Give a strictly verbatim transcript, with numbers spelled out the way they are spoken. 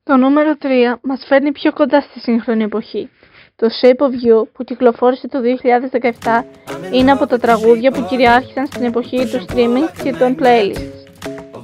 Το νούμερο τρία μας φέρνει πιο κοντά στη σύγχρονη εποχή. Το Shape of You, που κυκλοφόρησε το δύο χιλιάδες δεκαεπτά, είναι από τα τραγούδια που κυριάρχησαν στην εποχή του streaming και των playlist.